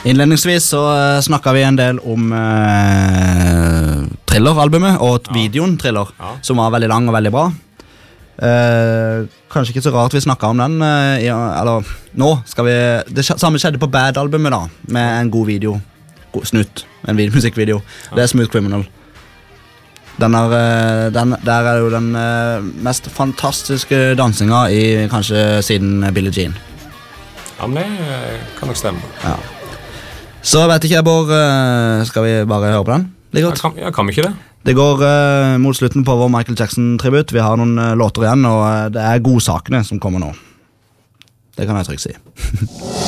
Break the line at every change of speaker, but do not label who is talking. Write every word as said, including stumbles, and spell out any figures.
Innledningsvis så snakket vi en del om uh, Thriller-albumet og ja. videoen Thriller, ja. som var veldig lang og veldig bra. Uh, kanskje ikke så rart vi snakket om den, uh, i, eller nå skal vi, det samme skjedde på Bad-albumet da, med en god video, god snutt, en video, musikkvideo, ja. det er Smooth Criminal. Den er, den, der er jo den uh, mest fantastiske dansinga i kanskje siden Billie Jean.
Ja, men det kan nok stemme.
Ja. Så vet ikke jeg, Bård, skal vi bare høre på den?
Jeg kan, jeg kan ikke det.
Det går uh, mot slutten på vår Michael Jackson-tribut. Vi har noen uh, låter igjen, og uh, det er godsakene som kommer nå. Det kan jeg trygt si.